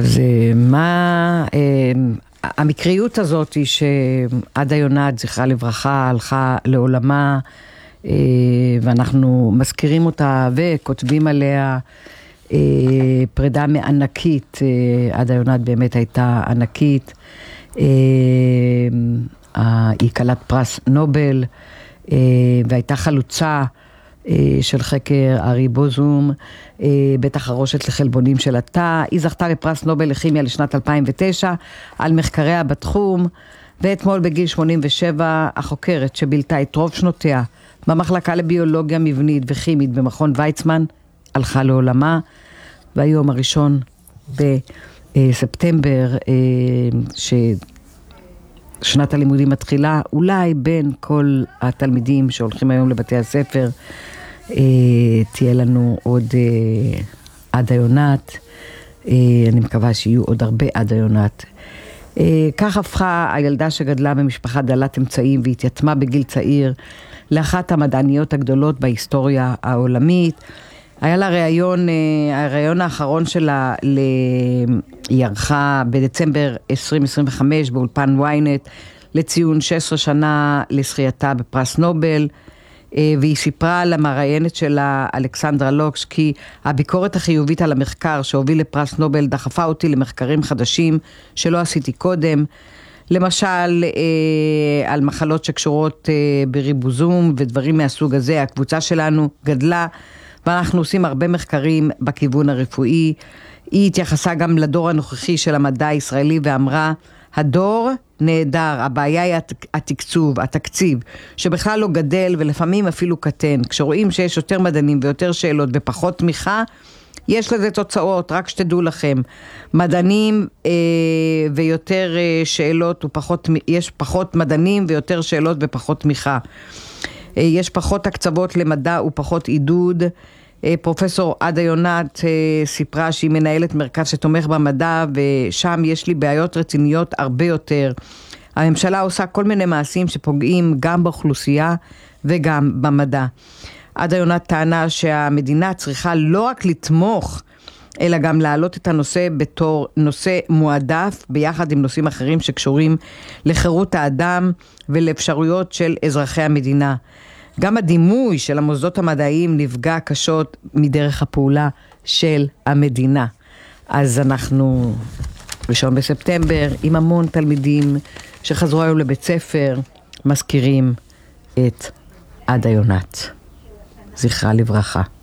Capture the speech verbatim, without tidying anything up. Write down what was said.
אז מה, המקריות הזאת היא שעדה יונת, זכרה לברכה, הלכה לעולמה, ואנחנו מזכירים אותה וכותבים עליה פרידה מענקית. עדה יונת באמת הייתה ענקית, היא כלת פרס נובל, והייתה חלוצה של חקר הריבוזום, בית החרושת לחלבונים של התא. היא זכתה לפרס נובל לכימיה לשנת אלפיים ותשע על מחקריה בתחום, ואתמול בגיל שמונים ושבע החוקרת שבילתה את רוב שנותיה במחלקה לביולוגיה מבנית וכימית במכון ויצמן הלכה לעולמה. והיום הראשון בספטמבר, ששנת הלימודים מתחילה, אולי בין כל התלמידים שהולכים היום לבתי הספר תהיה לנו עוד עדה יונת. אני מקווה שיהיו עוד הרבה עדה יונת. כך הפכה הילדה שגדלה במשפחה דלת אמצעים והתייתמה בגיל צעיר לאחת המדעניות הגדולות בהיסטוריה העולמית. היה לה ראיון, הראיון האחרון שלה היא ערכה בדצמבר עשרים עשרים וחמש באולפן וויינט לציון שש עשרה שנה לזכייתה בפרס נובל, והיא סיפרה למראיינת שלה אלכסנדרה לוקש כי הביקורת החיובית על המחקר שהוביל לפרס נובל דחפה אותי למחקרים חדשים שלא עשיתי קודם, למשל על מחלות שקשורות בריבוזום ודברים מהסוג הזה. הקבוצה שלנו גדלה ואנחנו עושים הרבה מחקרים בכיוון הרפואי. היא התייחסה גם לדור הנוכחי של המדע הישראלי ואמרה, הדור נהדר, הבעיה היא התקצוב, התקציב, שבכלל לא גדל ולפעמים אפילו קטן. כשרואים שיש יותר מדענים ויותר שאלות ופחות תמיכה, יש לזה תוצאות, רק שתדעו לכם. מדענים אה, ויותר אה, שאלות ופחות, יש פחות מדענים ויותר שאלות ופחות תמיכה. אה, יש פחות הקצוות למדע ופחות עידוד. אה, פרופסור עדה יונת אה, סיפרה שהיא מנהלת מרכז שתומך במדע, ושם יש לי בעיות רציניות הרבה יותר. הממשלה עושה כל מיני מעשים שפוגעים גם באוכלוסייה וגם במדע. עדה יונת טענה שהמדינה צריכה לא רק לתמוך, אלא גם להעלות את הנושא בתור נושא מועדף, ביחד עם נושאים אחרים שקשורים לחירות האדם ולאפשרויות של אזרחי המדינה. גם הדימוי של המוסדות המדעיים נפגע קשות מדרך הפעולה של המדינה. אז אנחנו ראשון בספטמבר עם המון תלמידים שחזרו היום לבית ספר, מזכירים את עדה יונת. זכרה לברכה.